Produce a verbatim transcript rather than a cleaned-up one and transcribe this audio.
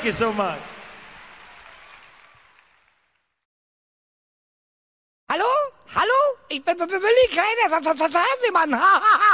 you so much. Hallo? Hallo? Ich bin der Willi Kleine, der Fernsehmann.